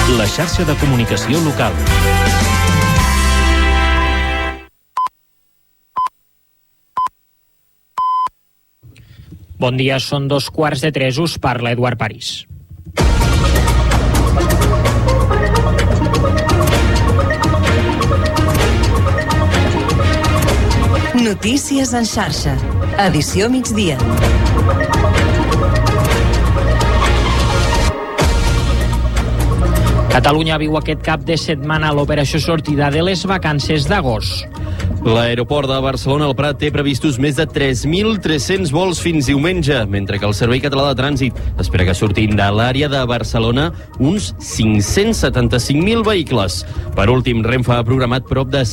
La xarxa de comunicació local. Bon dia, són 2:15, us parla Eduard París. Notícies en xarxa. Edició migdia. Catalunya viu aquest cap de setmana l'operació sortida de les vacances d'agost. L'aeroport de Barcelona al Prat té previstos més de 3.300 vols fins diumenge, mentre que el Servei Català de Trànsit espera que surtin de l'àrea de Barcelona uns 575.000 vehicles. Per últim, Renfe ha programat prop de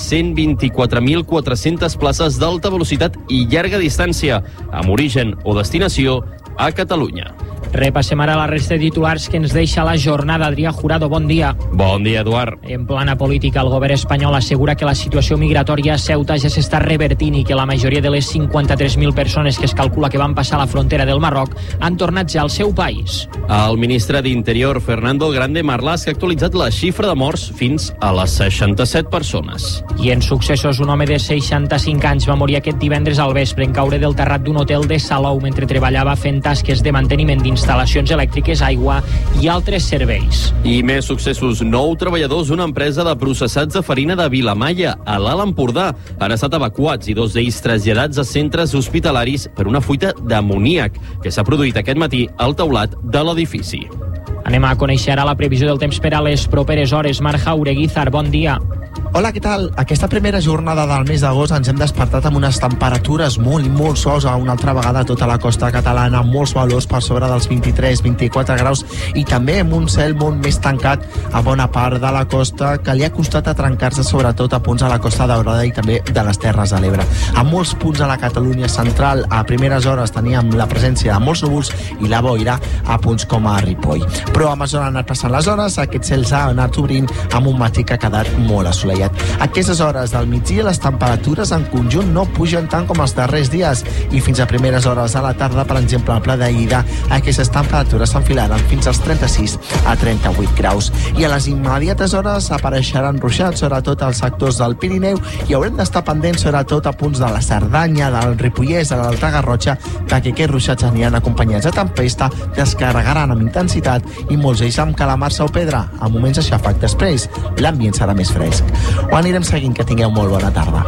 124.400 places d'alta velocitat i llarga distància, amb origen o destinació a Catalunya. Repassem ara la resta de titulars que ens deixa la jornada. Adrià Jurado, bon dia. Bon dia, Eduard. En plana política, el govern espanyol assegura que la situació migratòria a Ceuta ja s'està revertint i que la majoria de les 53.000 persones que es calcula que van passar la frontera del Marroc han tornat ja al seu país. El ministre d'Interior, Fernando Grande Marlaska, ha actualitzat la xifra de morts fins a les 67 persones. I en successos, un home de 65 anys va morir aquest divendres al vespre en caure del terrat d'un hotel de Salou mentre treballava fent tasques de manteniment instal·lacions elèctriques, aigua i altres serveis. I més successos. 9 treballadors d'una empresa de processats de farina de Vilamalla, a l'Alt Empordà, han estat evacuats i 2 d'ells traslladats a centres hospitalaris per una fuita d'amoníac que s'ha produït aquest matí al teulat de l'edifici. Anem a conèixer ara la previsió del temps per a les properes hores. Marc Jaureguizar, bon dia. Hola, què tal? Aquesta primera jornada del mes d'agost ens hem despertat amb unes temperatures molt suaus a una altra vegada a tota la costa catalana, amb molts valors per sobre dels 23-24 graus i també amb un cel molt més tancat a bona part de la costa que li ha costat a trencar-se sobretot a punts a la Costa Daurada i també de les Terres de l'Ebre. A molts punts a la Catalunya central a primeres hores teníem la presència de molts núvols i la boira a punts com a Ripoll. Però a mesura han anat passant les hores, aquest cel s'ha anat obrint amb un matí que ha quedat molt assolellat. A aquestes hores del migdia les temperatures en conjunt no pugen tant com els darrers dies i fins a primeres hores de la tarda, per exemple, al Pla de Lleida, aquestes temperatures s'enfilaran fins als 36 a 38 graus. I a les immediates hores apareixeran ruixats, sobretot als sectors del Pirineu, i haurem d'estar pendents sobretot a punts de la Cerdanya, del Ripollès, de l'Alta Garrotxa, perquè aquests ruixats aniran acompanyats de tempesta, descarregaran amb intensitat i molts ells amb calamarsa o pedra. A moments de xàfec, després l'ambient serà més fresc. Ho anirem seguint, que tingueu molt bona tarda.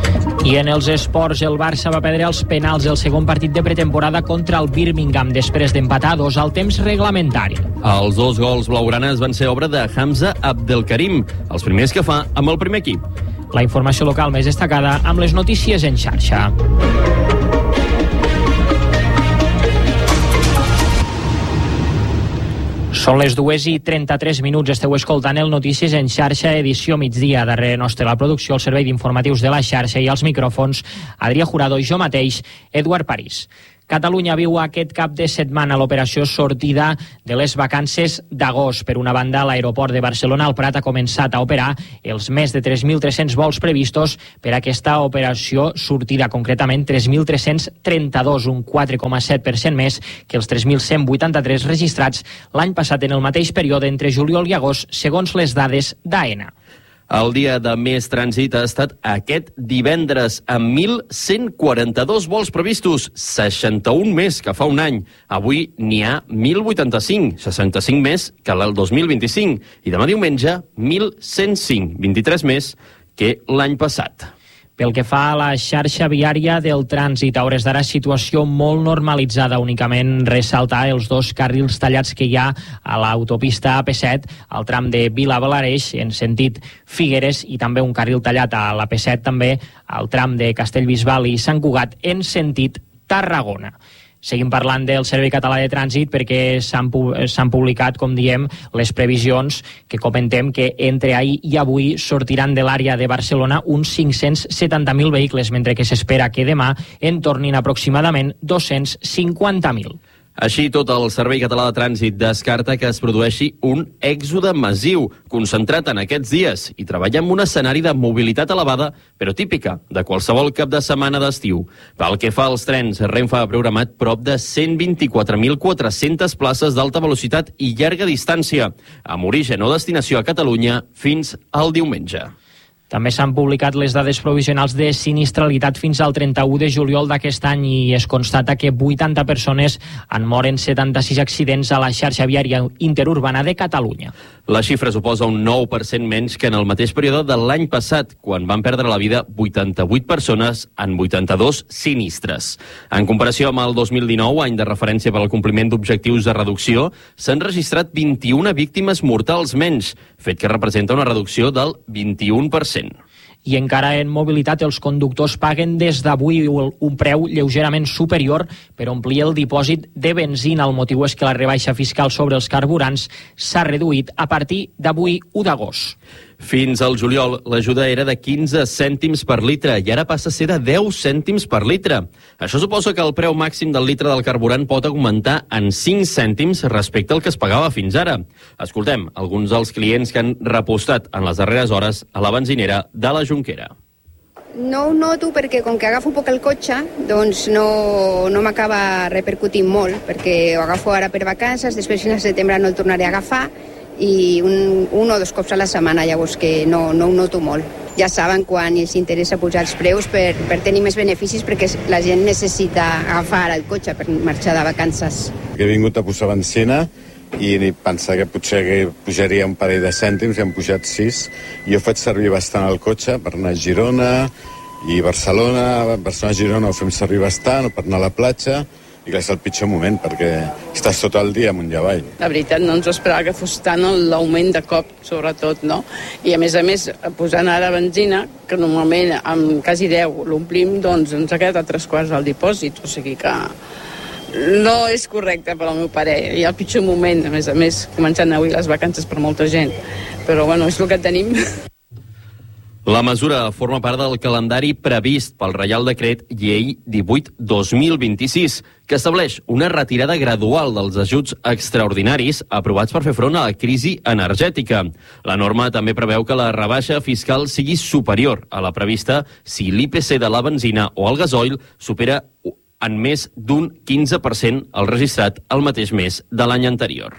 I en els esports, el Barça va perdre els penals del segon partit de pretemporada contra el Birmingham després d'empatar 2 al temps reglamentari. Els 2 gols blaugranes van ser obra de Hamza Abdelkarim, els primers que fa amb el primer equip. La informació local més destacada amb les notícies en xarxa. Són les 2:33. Esteu escoltant el Notícies en xarxa, edició migdia. Darrere nostre la producció, el servei d'informatius de la xarxa i els micròfons, Adrià Jurado i jo mateix, Eduard París. Catalunya viu aquest cap de setmana l'operació sortida de les vacances d'agost. Per una banda, l'aeroport de Barcelona al Prat ha començat a operar els més de 3.300 vols previstos per aquesta operació sortida, concretament 3.332, un 4,7% més que els 3.183 registrats l'any passat en el mateix període entre juliol i agost, segons les dades d'AENA. El dia de més trànsit ha estat aquest divendres, amb 1.142 vols previstos, 61 més que fa un any. Avui n'hi ha 1.085, 65 més que el 2025. I demà diumenge, 1.105, 23 més que l'any passat. Pel que fa a la xarxa viària del trànsit, a hores d'ara situació molt normalitzada, únicament ressaltar els 2 carrils tallats que hi ha a l'autopista AP7, al tram de Vila-Valareix, en sentit Figueres, i també un carril tallat a l'AP7, també al tram de Castellbisbal i Sant Cugat, en sentit Tarragona. Seguim parlant del Servei Català de Trànsit perquè s'han publicat, com diem, les previsions que comentem que entre ahir i avui sortiran de l'àrea de Barcelona uns 570.000 vehicles, mentre que s'espera que demà en tornin aproximadament 250.000. Així, tot el Servei Català de Trànsit descarta que es produeixi un èxode massiu, concentrat en aquests dies, i treballa en un escenari de mobilitat elevada, però típica, de qualsevol cap de setmana d'estiu. Pel que fa als trens, Renfe ha programat prop de 124.400 places d'alta velocitat i llarga distància, amb origen o destinació a Catalunya fins al diumenge. També s'han publicat les dades provisionals de sinistralitat fins al 31 de juliol d'aquest any i es constata que 80 persones han mort en 76 accidents a la xarxa viària interurbana de Catalunya. La xifra suposa un 9% menys que en el mateix període de l'any passat, quan van perdre la vida 88 persones en 82 sinistres. En comparació amb el 2019, any de referència per al compliment d'objectius de reducció, s'han registrat 21 víctimes mortals menys, fet que representa una reducció del 21%. I encara en mobilitat, els conductors paguen des d'avui un preu lleugerament superior per omplir el dipòsit de benzina. El motiu és que la rebaixa fiscal sobre els carburants s'ha reduït a partir d'avui 1 d'agost. Fins al juliol, l'ajuda era de 15 cèntims per litre i ara passa a ser de 10 cèntims per litre. Això suposa que el preu màxim del litre del carburant pot augmentar en 5 cèntims respecte al que es pagava fins ara. Escoltem alguns dels clients que han repostat en les darreres hores a la benzinera de la Jonquera. No ho noto perquè com que agafo poc el cotxe, doncs no m'acaba repercutint molt, perquè ho agafo ara per vacances, després fins al setembre no el tornaré a agafar, i un o dos cops a la setmana, llavors que no ho noto molt. Ja saben quan els interessa pujar els preus per tenir més beneficis, perquè la gent necessita agafar el cotxe per marxar de vacances. He vingut a posar benzina i pensar que potser pujaria un parell de cèntims i han pujat 6. Jo faig servir bastant el cotxe per anar a Girona i Barcelona. Barcelona-Girona ho fem servir bastant, per anar a la platja. I que és el pitjor moment, perquè estàs tot el dia amunt i avall. La veritat, no ens esperava que fos tant l'augment de cop, sobretot, no? I a més, posant ara benzina, que normalment amb quasi 10 l'omplim, doncs ens ha quedat a 3/4 al dipòsit, o sigui que no és correcte per al meu parer. I el pitjor moment, a més, començant avui les vacances per molta gent. Però, bueno, és el que tenim. La mesura forma part del calendari previst pel Reial Decret Llei 18/2026, que estableix una retirada gradual dels ajuts extraordinaris aprovats per fer front a la crisi energètica. La norma també preveu que la rebaixa fiscal sigui superior a la prevista si l'IPC de la benzina o el gasoil supera en més d'un 15% el registrat el mateix mes de l'any anterior.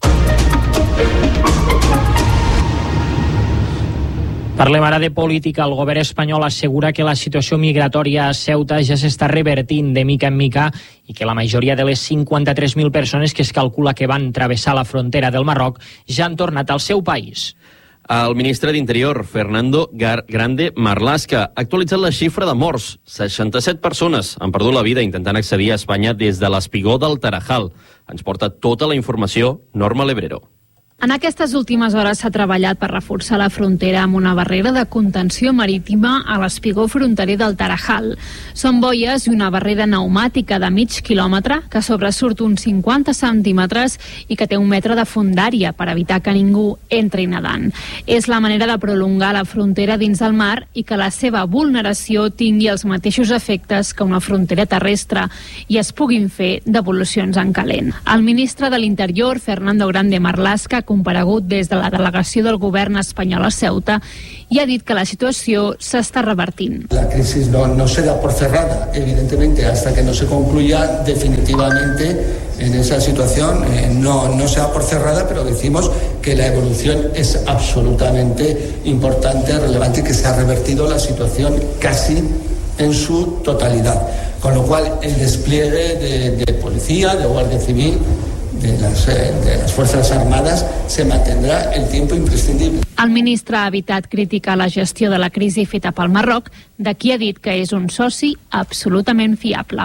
Parlem ara de política. El govern espanyol assegura que la situació migratòria a Ceuta ja s'està revertint de mica en mica i que la majoria de les 53.000 persones que es calcula que van travessar la frontera del Marroc ja han tornat al seu país. El ministre d'Interior, Fernando Grande Marlaska, ha actualitzat la xifra de morts. 67 persones han perdut la vida intentant accedir a Espanya des de l'espigó del Tarajal. Ens porta tota la informació Norma Lebrero. En aquestes últimes hores s'ha treballat per reforçar la frontera amb una barrera de contenció marítima a l'espigó fronterer del Tarajal. Són boies i una barrera pneumàtica de mig quilòmetre que sobresurt uns 50 centímetres i que té 1 metre de fondària per evitar que ningú entri nedant. És la manera de prolongar la frontera dins del mar i que la seva vulneració tingui els mateixos efectes que una frontera terrestre i es puguin fer devolucions en calent. El ministre de l'Interior, Fernando Grande Marlaska, comparegut des de la delegació del govern espanyol a Ceuta y ha dit que la situació s'està revertint. La crisis no se da por cerrada, evidentemente, hasta que no se concluya definitivamente en esa situación. No se da por cerrada, pero decimos que la evolución es absolutamente importante, relevante, y que se ha revertido la situación casi en su totalidad. Con lo cual, el despliegue de policía, de guardia civil, de las Fuerzas Armadas se mantendrà el tiempo imprescindible. El ministre ha evitat criticar la gestió de la crisi feta pel Marroc, de qui ha dit que és un soci absolutament fiable.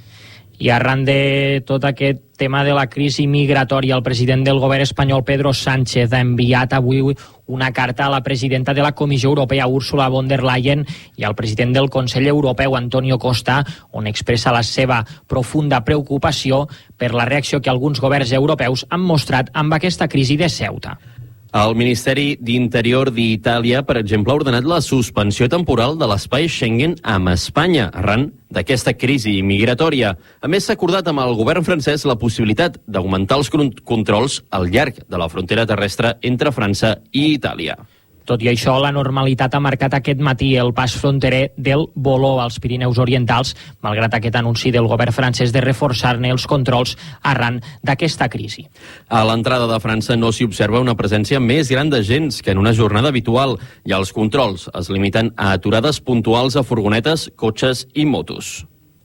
I arran de tot aquest tema de la crisi migratòria, el president del govern espanyol, Pedro Sánchez, ha enviat avui una carta a la presidenta de la Comissió Europea, Ursula von der Leyen, i al president del Consell Europeu, Antonio Costa, on expressa la seva profunda preocupació per la reacció que alguns governs europeus han mostrat amb aquesta crisi de Ceuta. El Ministeri d'Interior d'Itàlia, per exemple, ha ordenat la suspensió temporal de l'espai Schengen amb Espanya, arran d'aquesta crisi migratòria. A més, s'ha acordat amb el govern francès la possibilitat d'augmentar els controls al llarg de la frontera terrestre entre França i Itàlia. Tot i això, la normalitat ha marcat aquest matí el pas fronterer del Boló als Pirineus Orientals, malgrat aquest anunci del govern francès de reforçar-ne els controls arran d'aquesta crisi. A l'entrada de França no s'hi observa una presència més gran d'agents que en una jornada habitual i els controls es limiten a aturades puntuals a furgonetes, cotxes i motos.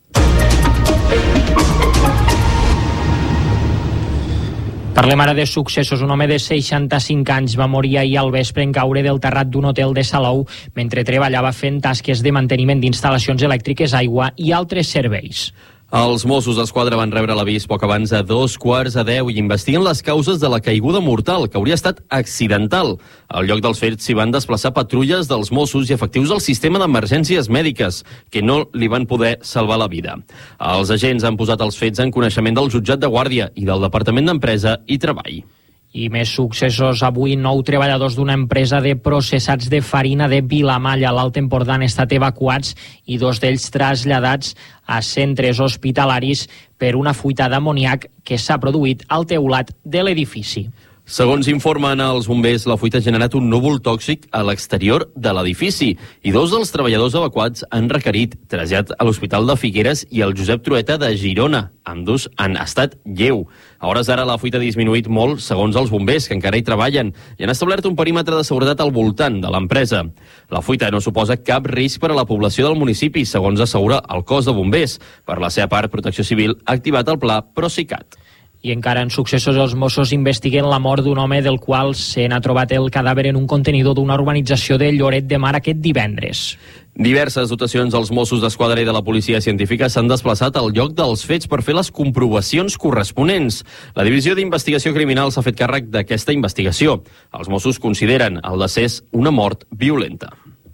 Parlem ara de successos. Un home de 65 anys va morir ahir al vespre en caure del terrat d'un hotel de Salou mentre treballava fent tasques de manteniment d'instal·lacions elèctriques, aigua i altres serveis. Els Mossos d'Esquadra van rebre l'avís poc abans de 9:45 i investiguen les causes de la caiguda mortal, que hauria estat accidental. Al lloc dels fets s'hi van desplaçar patrulles dels Mossos i efectius del sistema d'emergències mèdiques, que no li van poder salvar la vida. Els agents han posat els fets en coneixement del jutjat de Guàrdia i del Departament d'Empresa i Treball. I més successos. Avui 9 treballadors d'una empresa de processats de farina de Vilamalla, a l'Alt Empordà, han estat evacuats i 2 d'ells traslladats a centres hospitalaris per una fuita d'amoníac que s'ha produït al teulat de l'edifici. Segons informen els bombers, la fuita ha generat un núvol tòxic a l'exterior de l'edifici i 2 dels treballadors evacuats han requerit trasllat a l'Hospital de Figueres i el Josep Trueta de Girona. Ambdós han estat lleu. A hores d'ara la fuita ha disminuït molt, segons els bombers, que encara hi treballen, i han establert un perímetre de seguretat al voltant de l'empresa. La fuita no suposa cap risc per a la població del municipi, segons assegura el cos de bombers. Per la seva part, Protecció Civil ha activat el pla Procicat. I encara en successos, els Mossos investiguen la mort d'un home del qual se n'ha trobat el cadàver en un contenidor d'una urbanització de Lloret de Mar aquest divendres. Diverses dotacions dels Mossos d'Esquadra i de la Policia Científica s'han desplaçat al lloc dels fets per fer les comprovacions corresponents. La Divisió d'Investigació Criminal s'ha fet càrrec d'aquesta investigació. Els Mossos consideren el decés una mort violenta.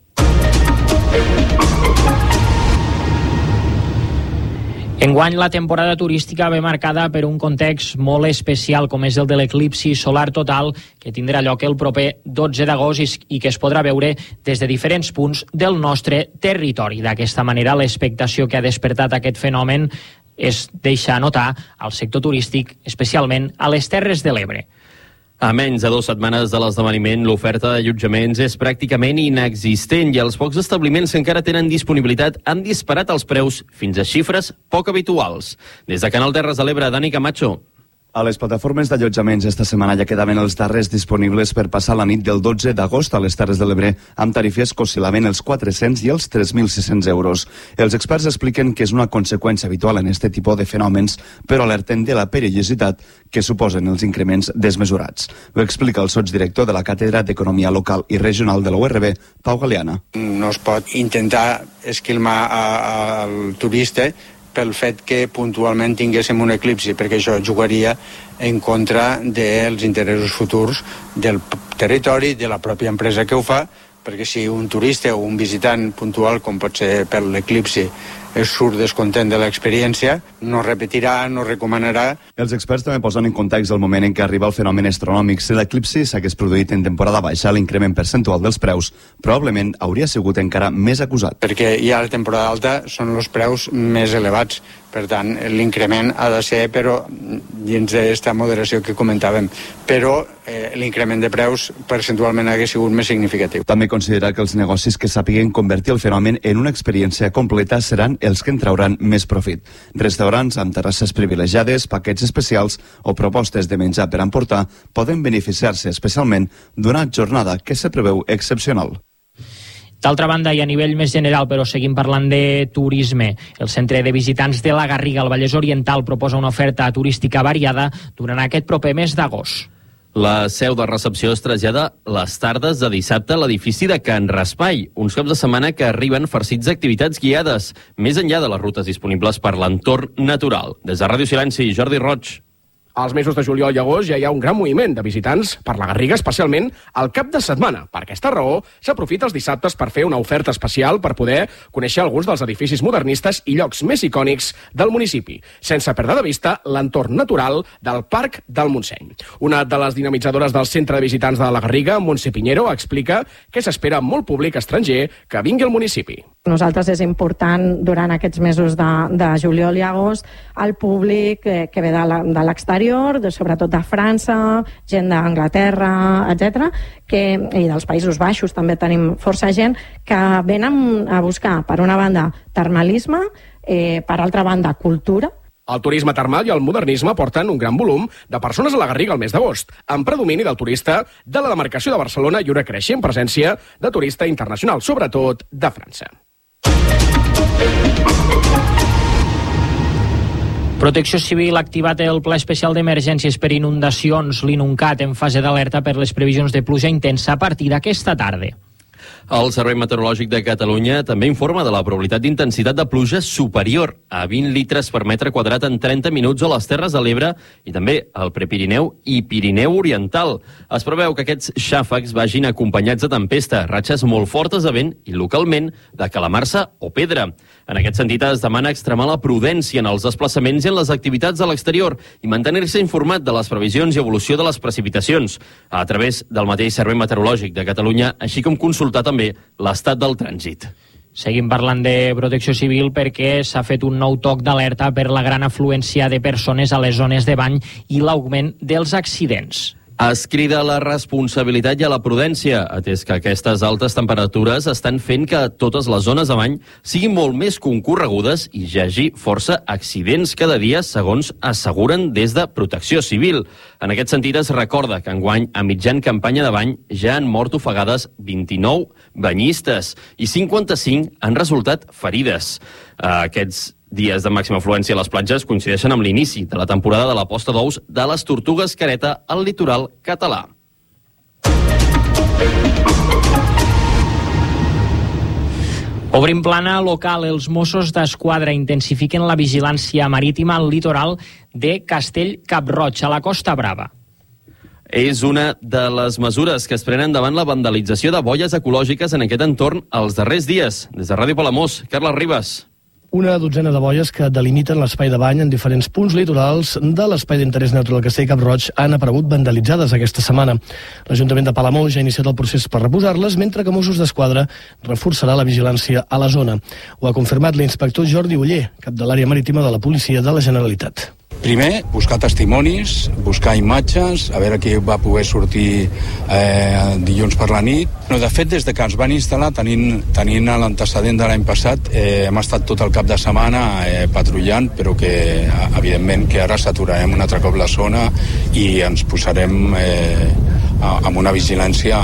Enguany, la temporada turística ve marcada per un context molt especial, com és el de l'eclipsi solar total, que tindrà lloc el proper 12 d'agost i que es podrà veure des de diferents punts del nostre territori. D'aquesta manera, l'expectació que ha despertat aquest fenomen es deixa notar al sector turístic, especialment a les Terres de l'Ebre. A menys de 2 setmanes de l'esdeveniment, l'oferta d'allotjaments és pràcticament inexistent i els pocs establiments que encara tenen disponibilitat han disparat els preus fins a xifres poc habituals. Des de Canal Terres de l'Ebre, Dani Camacho. A les plataformes d'allotjaments esta setmana ja quedaven els darrers disponibles per passar la nit del 12 d'agost a les Terres de l'Ebre amb tarifes que oscil·laven els 400 i els 3.600 euros. Els experts expliquen que és una conseqüència habitual en aquest tipus de fenòmens, però alerten de la perillositat que suposen els increments desmesurats. Ho explica el sotsdirector de la Càtedra d'Economia Local i Regional de la URB, Pau Galeana. No es pot intentar esquilmar al turista pel fet que puntualment tinguéssim un eclipsi, perquè això jugaria en contra dels interessos futurs del territori, de la pròpia empresa que ho fa, perquè si un turista o un visitant puntual, com pot ser per l'eclipsi, surt descontent de l'experiència, no repetirà, no recomanarà. Els experts també posen en context el moment en què arriba el fenomen astronòmic. Si l'eclipsi s'hagués produït en temporada baixa, l'increment percentual dels preus probablement hauria sigut encara més acusat. Perquè ja a la temporada alta són els preus més elevats. Per tant, l'increment ha de ser, però dins d'aquesta moderació que comentàvem, però l'increment de preus percentualment hagués sigut més significatiu. També considera que els negocis que sàpiguen convertir el fenomen en una experiència completa seran els que en trauran més profit. Restaurants amb terrasses privilegiades, paquets especials o propostes de menjar per emportar poden beneficiar-se especialment d'una jornada que se preveu excepcional. D'altra banda, i a nivell més general, però seguim parlant de turisme, el Centre de Visitants de la Garriga, al Vallès Oriental, proposa una oferta turística variada durant aquest proper mes d'agost. La seu de recepció es trasllada les tardes de dissabte a l'edifici de Can Raspai, uns caps de setmana que arriben farcits d'activitats guiades, més enllà de les rutes disponibles per l'entorn natural. Des de Ràdio Silenci, Jordi Roig. Als mesos de juliol i agost ja hi ha un gran moviment de visitants per la Garriga, especialment al cap de setmana. Per aquesta raó, s'aprofita els dissabtes per fer una oferta especial per poder conèixer alguns dels edificis modernistes i llocs més icònics del municipi, sense perdre de vista l'entorn natural del Parc del Montseny. Una de les dinamitzadores del centre de visitants de la Garriga, Montse Piñero, explica que s'espera molt públic estranger que vingui al municipi. Nosaltres és important durant aquests mesos de juliol i agost el públic que ve de l'exterior, sobretot de França, gent d'Anglaterra, etc., i dels Països Baixos també tenim força gent que venen a buscar, per una banda, termalisme, per altra banda, cultura. El turisme termal i el modernisme porten un gran volum de persones a la Garriga al mes d'agost, amb predomini del turista de la demarcació de Barcelona i una creixent presència de turista internacional, sobretot de França. Protecció Civil ha activat el Pla Especial d'Emergències per Inundacions, l'INUNCAT, en fase d'alerta per les previsions de pluja intensa a partir d'aquesta tarda. El Servei Meteorològic de Catalunya també informa de la probabilitat d'intensitat de pluja superior a 20 litres per metre quadrat en 30 minuts a les Terres de l'Ebre i també al Prepirineu i Pirineu Oriental. Es preveu que aquests xàfecs vagin acompanyats de tempesta, ratxes molt fortes de vent i, localment, de calamarsa o pedra. En aquest sentit, es demana extremar la prudència en els desplaçaments i en les activitats a l'exterior i mantenir-se informat de les previsions i evolució de les precipitacions a través del mateix Servei Meteorològic de Catalunya, així com consultar també l'estat del trànsit. Seguim parlant de Protecció Civil perquè s'ha fet un nou toc d'alerta per la gran afluència de persones a les zones de bany i l'augment dels accidents. Es crida a la responsabilitat i a la prudència, atès que aquestes altes temperatures estan fent que totes les zones de bany siguin molt més concorregudes i hi hagi força accidents cada dia, segons asseguren des de Protecció Civil. En aquest sentit, es recorda que enguany, a mitjan campanya de bany, ja han mort ofegades 29 banyistes i 55 han resultat ferides. Aquests dies de màxima afluència a les platges coincideixen amb l'inici de la temporada de la posta d'ous de les tortugues careta al litoral català. Obrim plana local. Els Mossos d'Esquadra intensifiquen la vigilància marítima al litoral de Castell-Cap-roig, a la Costa Brava. És una de les mesures que es prenen davant la vandalització de boies ecològiques en aquest entorn els darrers dies. Des de Ràdio Palamós, Carles Ribas. Una dotzena de boies que delimiten l'espai de bany en diferents punts litorals de l'espai d'interès natural Castell-Cap-roig han aparegut vandalitzades aquesta setmana. L'Ajuntament de Palamós ja ha iniciat el procés per reposar-les, mentre que Mossos d'Esquadra reforçarà la vigilància a la zona. Ho ha confirmat l'inspector Jordi Oller, cap de l'àrea marítima de la Policia de la Generalitat. Primer, buscar testimonis, buscar imatges, a veure qui va poder sortir dilluns per la nit. De fet, des de que ens van instal·lar, tenint l'antecedent de l'any passat, hem estat tot el cap de setmana patrullant, però que, evidentment, que ara saturarem un altre cop la zona i ens posarem amb una vigilància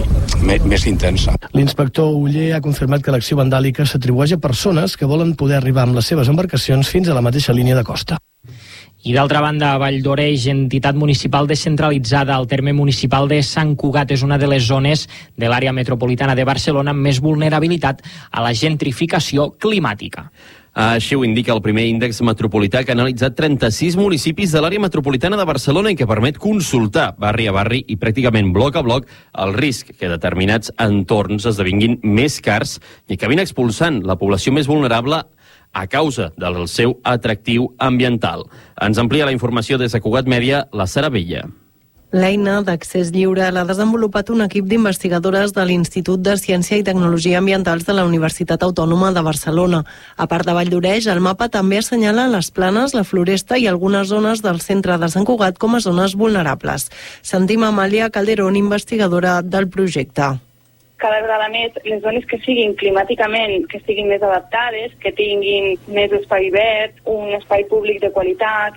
més intensa. L'inspector Oller ha confirmat que l'acció vandàlica s'atribueix a persones que volen poder arribar amb les seves embarcacions fins a la mateixa línia de costa. I d'altra banda, Vall d'Oreix, entitat municipal descentralitzada al terme municipal de Sant Cugat, és una de les zones de l'àrea metropolitana de Barcelona amb més vulnerabilitat a la gentrificació climàtica. Així ho indica el primer índex metropolità que ha analitzat 36 municipis de l'àrea metropolitana de Barcelona i que permet consultar barri a barri i pràcticament bloc a bloc el risc que determinats entorns esdevinguin més cars i acabin expulsant la població més vulnerable a causa del seu atractiu ambiental. Ens amplia la informació des de Cugat Mèdia, la Sara Vella. L'eina d'accés lliure l'ha desenvolupat un equip d'investigadores de l'Institut de Ciència i Tecnologia Ambientals de la Universitat Autònoma de Barcelona. A part de Vall d'Oreix, el mapa també assenyala les planes, la floresta i algunes zones del centre de Sant Cugat com a zones vulnerables. Sentim Amàlia Calderón, investigadora del projecte. Cada vegada més les zones que siguin climàticament, que estiguin més adaptades, que tinguin més espai verd, un espai públic de qualitat,